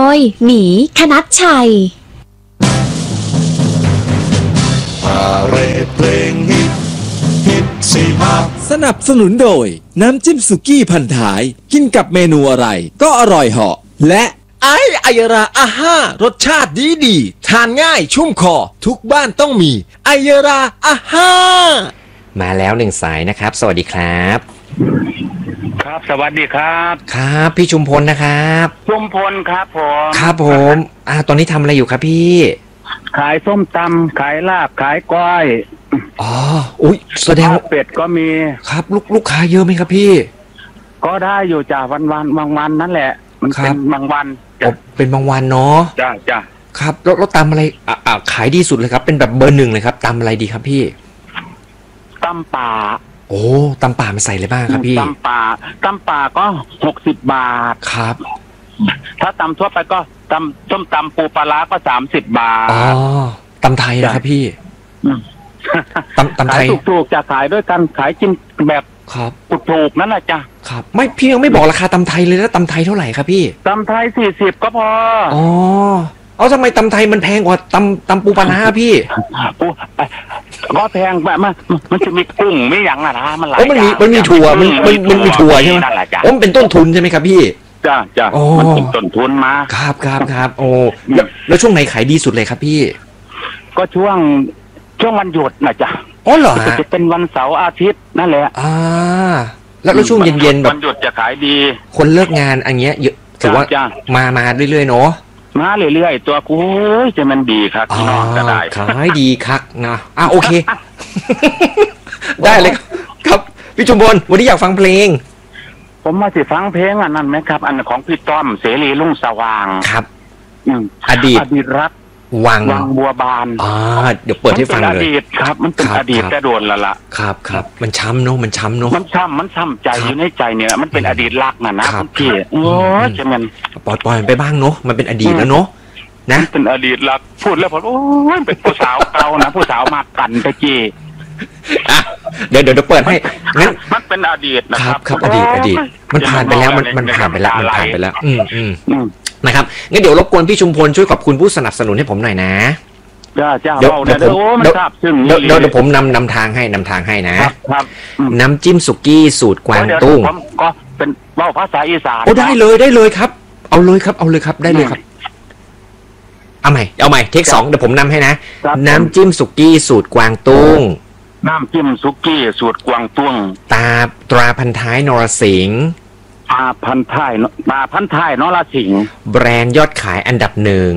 ยหมีคณัชชัยเพลงฮิตสี่ภาคสนับสนุนโดยน้ำจิ้มสุกี้พันท้ายกินกับเมนูอะไรก็อร่อยเหาะและไอราอาห้ารสชาติดีทานง่ายชุ่มคอทุกบ้านต้องมีไอราอาห้ามาแล้วหนึ่งสายนะครับสวัสดีครับครับสวัสดีครับครับพี่ชุมพลนะครับชุมพลครับผมครับผมตอนนี้ทำอะไรอยู่ครับพี่ขายส้มตำขายลาบขายก้อยอ๋ออุ้ยแสดงว่าเป็ดก็มีครับลูกค้าเยอะไหมครับพี่ก็ได้อยู่จ้ะวันบางวันนั่นแหละมันเป็นบางวันเป็นบางวันเนาะจ้ะครับแล้วตำอะไรขายดีสุดเลยครับเป็นแบบเบอร์หนึ่งเลยครับตำอะไรดีครับพี่ตำป่าโอ้ตำป่ามันใส่อะไรบ้างครับพี่ตำป่าก็60 บาทครับถ้าตำทั่วไปก็ส้มตำปูปลาร้าก็30 บาทอ๋อตำไทยนะครับพี่ตำไทยถูกๆจะขายด้วยกันขายกินแบบครับถูกนั่นแหละจ้ะครับไม่พี่ยังไม่บอกราคาตำไทยเลยแล้วตำไทยเท่าไหร่ครับพี่ตำไทย40ก็พออ๋อเอาทำไมตำไทยมันแพงกว่าตำปูปลาร้าพี่ก็แพงแบบมันจะมีกุ้งไม่ยั้งนะมันหลายมันมีถั่วมันมีถั่วใช่ไหมมันเป็นต้นทุนใช่ไหมครับพี่จ้ะมันเป็นต้นทุนมาครับโอ้แล้วช่วงไหนขายดีสุดเลยครับพี่ก็ช่วงวันหยุดนะจ๊ะอ๋อเหรอจะเป็นวันเสาร์อาทิตย์นั่นแหละแล้วช่วงเย็นๆแบบวันหยุดจะขายดีคนเลิกงานอันเงี้ยเยอะถือว่ามาเรื่อยๆเนาะมาเรื่อยๆตัวกูจะมันดีครับพี่น้องก็ได้ขายดีคักนะโอเคได้เลยครับพี่ชุมพลวันนี้อยากฟังเพลงผมมาสิฟังเพลงอันนั้นไหมครับอันของพี่ต้อมเสรีรุ่งสว่างครับอดีตรักวังบัวบานเดี๋ยวเปิดให้ฟังเลยอดีตครับมันเป็นอดีตแต่โดนละครับมันช้ำเนาะมันช้ำใจอยู่ในใจเนี่ยมันเป็นอดีตรักนะพี่โอ้จะมันปล่อยไปบ้างเนาะมันเป็นอดีตแล้วเนาะนะเป็นอดีตรักพูดแล้วผมโอ้ยเป็นผู้สาวเก่านะผู้สาวมากันตะกี้เดี๋ยวเปิดให้งั้นมันเป็นอดีตนะครับอดีตมันผ่านไปแล้วมันผ่านไปแล้วนะครับงั้นเดี๋ยวรบกวนพี่ชุมพลช่วยขอบคุณผู้สนับสนุนให้ผมหน่อยนะเดี๋ยวผมนำทางให้นะครับน้ำจิ้มสุกี้สูตรกวางตุ้งก็เป็นเว้าภาษาอีสานได้เลยครับเอาเลยครับได้เลยครับเอาใหม่เทค 2เดี๋ยวผมนำให้นะน้ำจิ้มสุกี้สูตรกวางตุ้งน้ำจิ้มสุกี้สูตรกวางตุ้งตราพันท้ายนรสิงห์ตาพันท้ายนรสิงห์แบรนด์ยอดขายอันดับ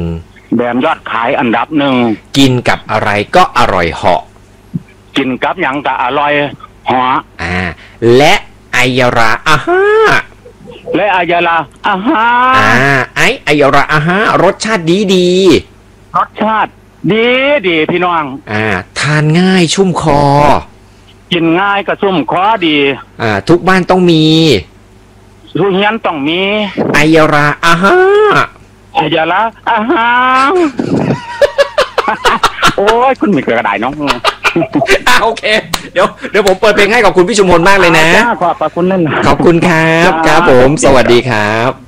1กินกับอะไรก็อร่อยเหาะกินกับหยังก็อร่อยเหาะและไอยราอาห้ารสชาติดีรสชาติดีพี่น้องทานง่ายชุ่มคอกินง่ายก็ชุ่มคอดีทุกบ้านต้องมีทุกเฮียนต้องมีไอยราอาห้าโอ้ยคุณมีกระดาษน้องโอเคเดี๋ยวผมเปิดเพลงให้ขอบคุณพี่ชุมพลมากเลยนะขอบคุณเล่นขอบคุณครับผมสวัสดีครับ